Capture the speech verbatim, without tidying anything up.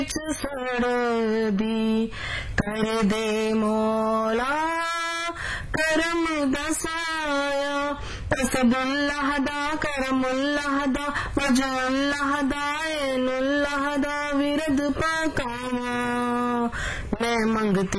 सड़ दी कर दे मौला करम दसाया तसबुल्लाह दा करमुल्लाह दा वजुल्लाह दा ऐनुल्लाह दा विरद पाकावा मैं मंगती